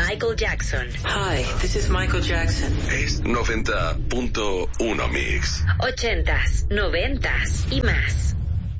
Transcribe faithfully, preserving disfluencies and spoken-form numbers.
Michael Jackson. Hi, this is Michael Jackson. Es noventa punto uno Mix. Ochentas, noventas y más.